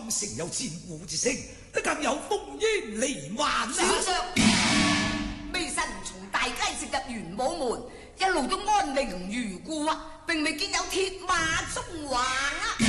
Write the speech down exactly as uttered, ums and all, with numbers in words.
城有千古之聲，更有烽煙彌漫啊！ 小將，微臣從大街直入玄武門，一路都安寧如故啊，並未見有鐵馬縱橫啊！